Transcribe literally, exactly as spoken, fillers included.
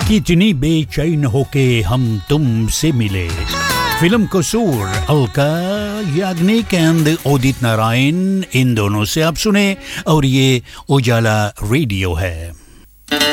कितनी बेचैन होके हम तुमसे मिले। फिल्म कसूर, अलका याग्निक एंड उदित नारायण, इन दोनों से आप सुने और ये उजाला रेडियो है।